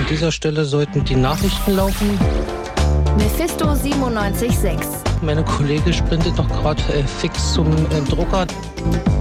dieser Stelle sollten die Nachrichten laufen. Mephisto 97.6. Meine Kollegin sprintet doch gerade fix zum Drucker.